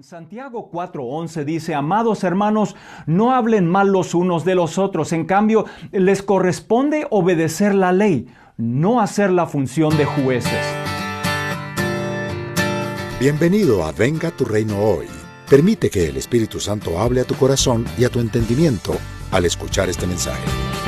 En Santiago 4:11 dice: amados hermanos, no hablen mal los unos de los otros. En cambio, les corresponde obedecer la ley, no hacer la función de jueces. Bienvenido a Venga tu Reino Hoy. Permite que el Espíritu Santo hable a tu corazón y a tu entendimiento al escuchar este mensaje.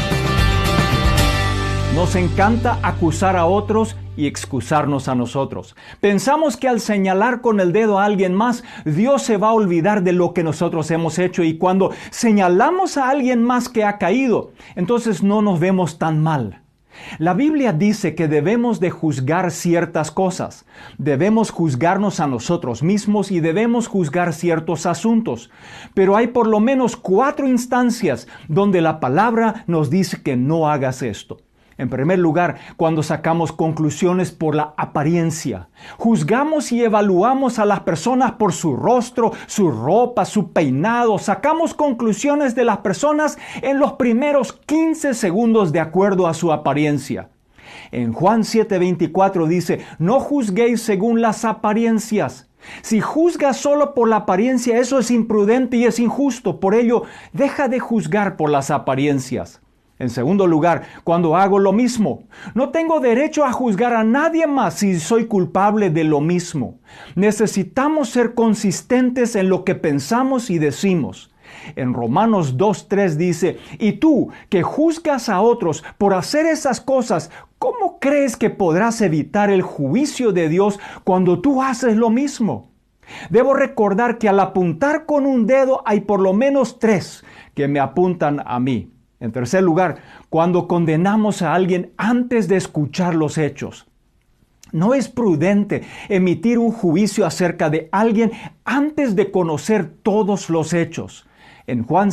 Nos encanta acusar a otros y excusarnos a nosotros. Pensamos que al señalar con el dedo a alguien más, Dios se va a olvidar de lo que nosotros hemos hecho, y cuando señalamos a alguien más que ha caído, entonces no nos vemos tan mal. La Biblia dice que debemos de juzgar ciertas cosas. Debemos juzgarnos a nosotros mismos y debemos juzgar ciertos asuntos. Pero hay por lo menos 4 instancias donde la palabra nos dice que no hagas esto. En primer lugar, cuando sacamos conclusiones por la apariencia. Juzgamos y evaluamos a las personas por su rostro, su ropa, su peinado. Sacamos conclusiones de las personas en los primeros 15 segundos de acuerdo a su apariencia. En Juan 7:24 dice: no juzguéis según las apariencias. Si juzgas solo por la apariencia, eso es imprudente y es injusto. Por ello, deja de juzgar por las apariencias. En segundo lugar, cuando hago lo mismo, no tengo derecho a juzgar a nadie más si soy culpable de lo mismo. Necesitamos ser consistentes en lo que pensamos y decimos. En Romanos 2:3 dice: y tú, que juzgas a otros por hacer esas cosas, ¿cómo crees que podrás evitar el juicio de Dios cuando tú haces lo mismo? Debo recordar que al apuntar con un dedo hay por lo menos 3 que me apuntan a mí. En tercer lugar, cuando condenamos a alguien antes de escuchar los hechos. No es prudente emitir un juicio acerca de alguien antes de conocer todos los hechos. En Juan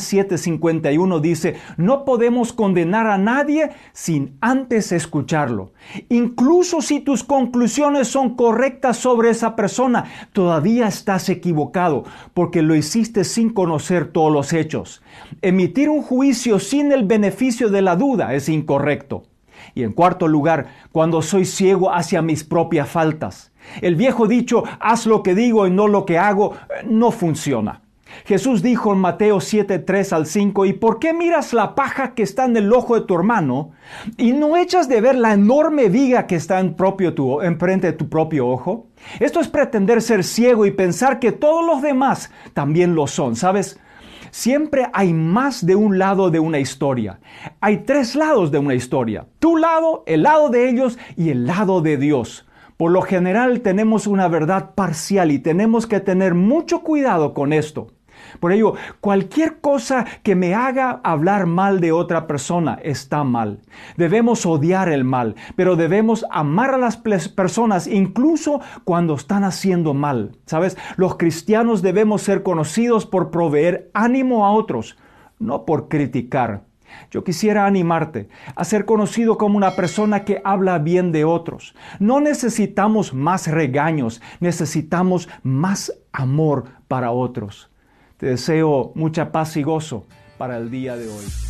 7:51 dice: no podemos condenar a nadie sin antes escucharlo. Incluso si tus conclusiones son correctas sobre esa persona, todavía estás equivocado porque lo hiciste sin conocer todos los hechos. Emitir un juicio sin el beneficio de la duda es incorrecto. Y en cuarto lugar, cuando soy ciego hacia mis propias faltas. El viejo dicho: haz lo que digo y no lo que hago, no funciona. Jesús dijo en Mateo 7:3-5: ¿y por qué miras la paja que está en el ojo de tu hermano y no echas de ver la enorme viga que está enfrente de tu propio ojo? Esto es pretender ser ciego y pensar que todos los demás también lo son, ¿sabes? Siempre hay más de un lado de una historia. Hay 3 lados de una historia: tu lado, el lado de ellos y el lado de Dios. Por lo general tenemos una verdad parcial y tenemos que tener mucho cuidado con esto. Por ello, cualquier cosa que me haga hablar mal de otra persona está mal. Debemos odiar el mal, pero debemos amar a las personas incluso cuando están haciendo mal. ¿Sabes? Los cristianos debemos ser conocidos por proveer ánimo a otros, no por criticar. Yo quisiera animarte a ser conocido como una persona que habla bien de otros. No necesitamos más regaños, necesitamos más amor para otros. Te deseo mucha paz y gozo para el día de hoy.